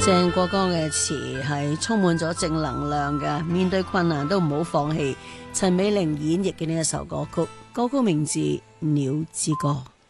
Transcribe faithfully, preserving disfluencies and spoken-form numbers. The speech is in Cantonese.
鄭國江嘅詞係充滿咗正能量嘅，面對困難都唔好放棄。陳美齡演繹嘅呢一首歌曲，歌曲名字《鳥之歌》。